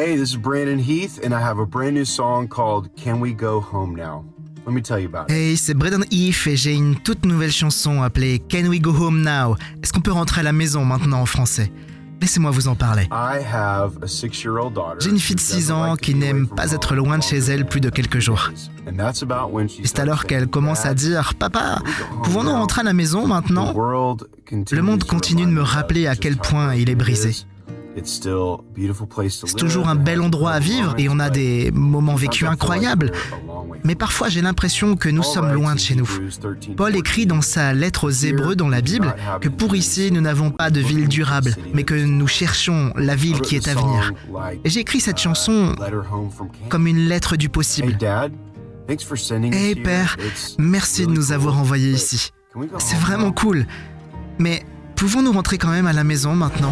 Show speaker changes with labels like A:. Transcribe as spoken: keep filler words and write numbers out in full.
A: Hey, this is Brandon Heath, and I have a brand new song called Can We Go Home Now? Let me tell you about it.
B: Hey, c'est Brandon Heath et j'ai une toute nouvelle chanson appelée Can We Go Home Now? Est-ce qu'on peut rentrer à la maison maintenant en français? Laissez-moi vous en parler.
A: I have a six-year-old daughter.
B: J'ai une fille de six ans qui n'aime pas être loin de chez elle plus de quelques jours. Et c'est alors qu'elle commence à dire « Papa, pouvons-nous rentrer à la maison maintenant ?» Le monde continue de me rappeler à quel point il est brisé. C'est toujours un bel endroit à vivre et on a des moments vécus incroyables. Mais parfois j'ai l'impression que nous sommes loin de chez nous. Paul écrit dans sa lettre aux Hébreux dans la Bible que pour ici nous n'avons pas de ville durable, mais que nous cherchons la ville qui est à venir. Et j'ai écrit cette chanson comme une lettre du possible. Hey Père, merci de nous avoir envoyés ici. C'est vraiment cool. Mais pouvons-nous rentrer quand même à la maison maintenant ?